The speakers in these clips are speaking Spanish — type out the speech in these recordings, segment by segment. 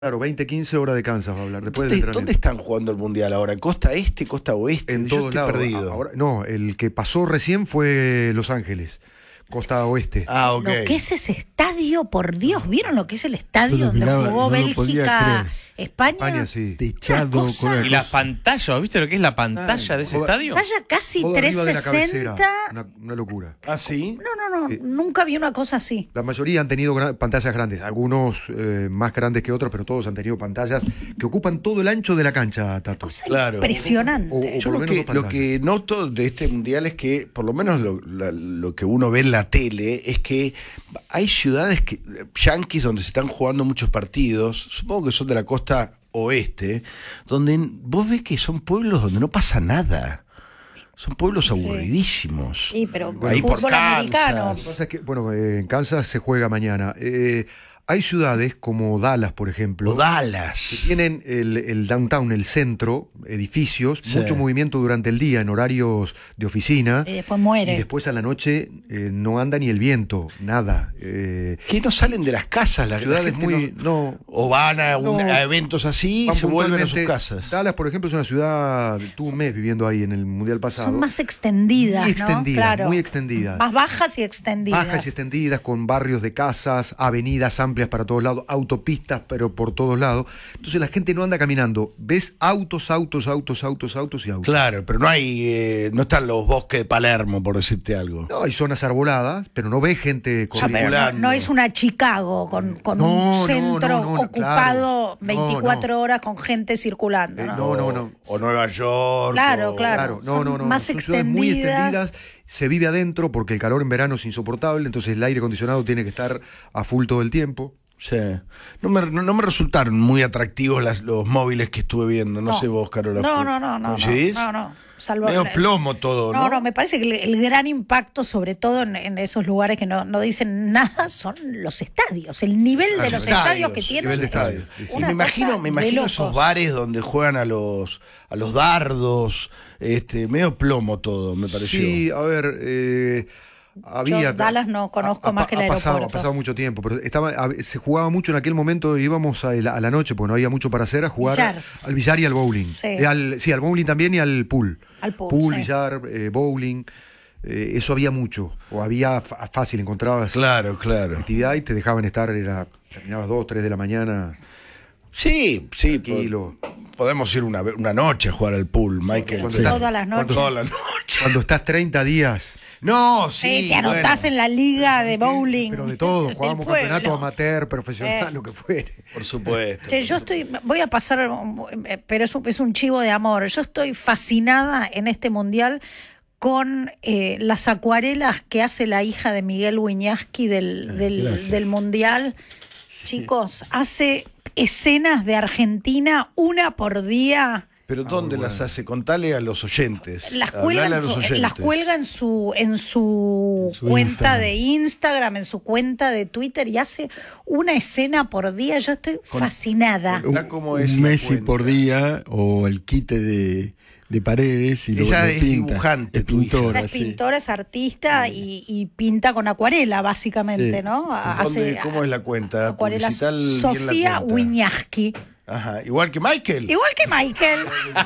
Claro, 20-15 horas de Kansas va a hablar. Después ¿Dónde están jugando el Mundial ahora? ¿En costa este, costa oeste? En Yo todos estoy lados. perdido. Ahora, no, el que pasó recién fue Los Ángeles, costa oeste. Ah, ok. Lo que es ese estadio, por Dios, ¿vieron lo que es el estadio Yo lo donde miraba, jugó no lo podía Bélgica, creer. España? España, sí. Techado Una cosa. con Y la pantalla, ¿viste lo que es la pantalla de ese Joder. estadio? Vaya casi Todo arriba de la 360. cabecera. Una locura. ¿Ah, sí? No, nunca vi una cosa así. La mayoría han tenido pantallas grandes, algunos más grandes que otros, pero todos han tenido pantallas que ocupan todo el ancho de la cancha, Tato. Cosa Claro. impresionante. O Yo por lo lo menos que, dos lo que noto de este Mundial es que, por lo menos lo que uno ve en la tele, es que hay ciudades yanquis donde se están jugando muchos partidos, supongo que son de la costa oeste, donde vos ves que son pueblos donde no pasa nada. Son pueblos aburridísimos. Sí, pero Ahí por fútbol americano. Lo que pasa es que, bueno, en Kansas se juega mañana. Hay ciudades como Dallas, por ejemplo, O Dallas. que tienen el downtown, el centro, edificios, Sí. mucho movimiento durante el día en horarios de oficina. Y después muere. Y después a la noche no anda ni el viento, nada. Que no salen de las casas, la Ciudades gente muy. No, o van a, No. a eventos así y van se vuelven a sus puntualmente. casas. Dallas, por ejemplo, es una ciudad. Tuve un mes viviendo ahí en el Mundial pasado. Son más extendidas, Muy ¿no? extendidas, Claro. muy extendidas. Más bajas y extendidas. Bajas y extendidas, con barrios de casas, avenidas amplias para todos lados, autopistas, pero por todos lados. Entonces la gente no anda caminando. Ves autos y autos. Claro, pero no hay, no están los bosques de Palermo, por decirte algo. No, hay zonas arboladas, pero no ves gente Ah, pero corriendo. no es una Chicago con No, un centro no, ocupado claro. 24 No. horas con gente circulando. ¿no? No. O Nueva York. Claro, o- claro. Claro, no. Son más Son ciudades muy extendidas. extendidas. Se vive adentro porque el calor en verano es insoportable, entonces el aire acondicionado tiene que estar a full todo el tiempo. Sí. No me resultaron muy atractivos los móviles que estuve viendo. No sé vos, Carola. No. ¿Coincidís? No. Salvo Medio plomo todo, ¿no? No, me parece que el gran impacto, sobre todo en esos lugares que no dicen nada, son los estadios. El nivel de Los los estadios, estadios que tienen. nivel de es estadios, sí. Y una me imagino cosa de esos locos. bares donde juegan a los dardos, medio plomo todo, me pareció. Sí, a ver, había. Yo Dallas no conozco más que el ha aeropuerto. pasado mucho tiempo, pero se jugaba mucho en aquel momento, íbamos a la noche, porque no había mucho para hacer, a jugar Billar. al billar y al bowling. Sí. Al bowling también y al pool. Al pool, sí. billar, bowling. Eso había mucho, o había fácil, encontrabas Claro. actividad y te dejaban estar, terminabas 2, 3 de la mañana. Sí, Tranquilo. podemos ir una noche a jugar al pool, Michael. cuando Sí. estás- Todas las noches. Toda la noche. Cuando estás 30 días. No, Sí, sí. te anotás bueno, en la liga de bowling. Pero de todo, del jugábamos pueblo. campeonato amateur, profesional, lo que fuere. Por supuesto. Che, voy a pasar, pero es un chivo de amor. Yo estoy fascinada en este mundial con las acuarelas que hace la hija de Miguel Wiñaski del mundial. Chicos, hace escenas de Argentina, una por día. Pero ¿dónde las hace? Contale a los oyentes. Las Hablale cuelga, a los oyentes. las cuelga en su cuenta Instagram. de Instagram, en su cuenta de Twitter, y hace una escena por día. Yo estoy fascinada. Contá cómo es Un la Messi cuenta. por día o el quite de Paredes y Ella lo es pinta. dibujante, Es tu hija. pintora, Ella es sí. pintora, es artista y pinta con acuarela, básicamente, Sí. ¿no? ¿Cómo es la cuenta? Acuarelas. Publicitá bien la Sofía cuenta. Wiñaski. Ajá, igual que Michael. Igual que Michael,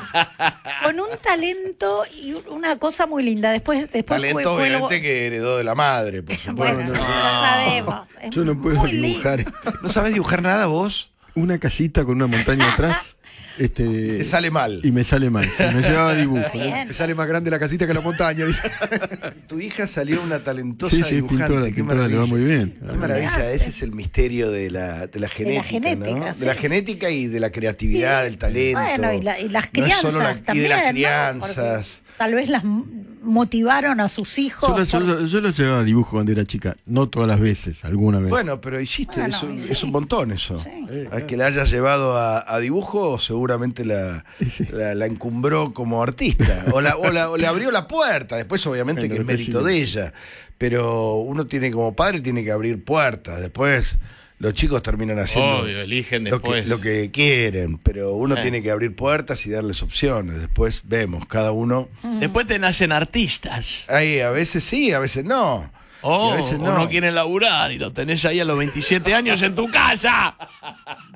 con un talento y una cosa muy linda. Después Talento cuelgo- obviamente que heredó de la madre, por supuesto. Bueno, eso lo sabemos. Es Yo no puedo muy lindo. dibujar ¿No sabes dibujar nada vos? una casita con una montaña atrás. Te sale mal. Y me sale mal. Se me llevaba dibujo. Está bien. Me sale más grande la casita que la montaña, dice. Tu hija salió una talentosa Sí, sí, es dibujante. pintora, Qué pintora, le va muy bien. Qué maravilla, Hace. ese es el misterio de la genética, genética, ¿no? sí. De la genética y de la creatividad, del talento. Bueno, y las No es crianzas solo también. Y de las ¿no? crianzas. Porque tal vez las motivaron a sus hijos. Yo lo llevaba a dibujo cuando era chica. No todas las veces, alguna vez. Bueno, pero hiciste, Bueno, eso, y sí. es un montón eso. Sí. Al que la hayas llevado a dibujo, seguramente la encumbró como artista. O le abrió la puerta. Después, obviamente, Bueno, que es después mérito sí. de ella. Pero uno tiene como padre, tiene que abrir puertas. Después, los chicos terminan haciendo Obvio, eligen lo que, después. lo que quieren. Pero uno tiene que abrir puertas y darles opciones. Después vemos, cada uno. Después te nacen artistas. Ahí, a veces sí, a veces no. Y Oh, a veces o no quieren laburar y lo tenés ahí a los 27 años en tu casa.